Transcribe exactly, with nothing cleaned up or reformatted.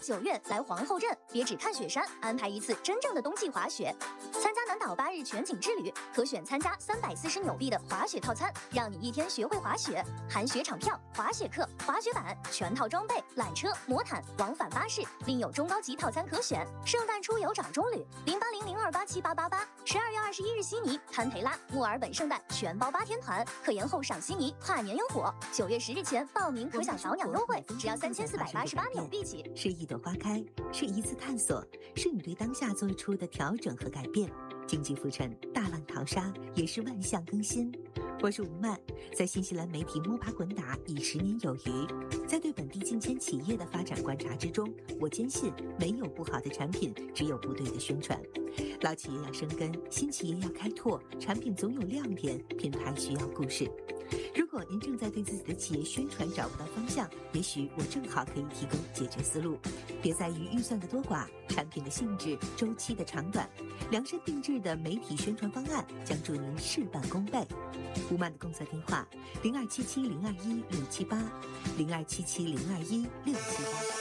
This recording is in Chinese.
九月来皇后镇，别只看雪山，安排一次真正的冬季滑雪。参加南岛八日全景之旅，可选参加三百四十纽币的滑雪套餐，让你一天学会滑雪，含雪场票、滑雪课、滑雪板、全套装备、缆车、魔毯、往返巴士，另有中高级套餐可选。圣诞出游找中旅，零八零零二八七八八八。十二月二十一日悉尼、堪培拉、墨尔本圣诞全包八天团，可延后赏悉尼跨年烟火。九月十日前报名可享早鸟优惠，只要三千四百八十八纽币起。 是一朵花开，是一次探索，是你对当下做出的调整和改变。经济浮沉，大浪淘沙，也是万象更新。我是吴曼，在新西兰媒体摸爬滚打已十年有余，在对本地近千企业的发展观察之中，我坚信没有不好的产品，只有不对的宣传。老企业要生根，新企业要开拓，产品总有亮点，品牌需要故事。如果您正在对自己的企业宣传找不到方向，也许我正好可以提供解决思路。别在于预算的多寡，产品的性质、周期的长短，量身定制的媒体宣传方案将助您事半功倍。吴曼的工作电话：零二七七零二一六七八，零二七七零二一六七八。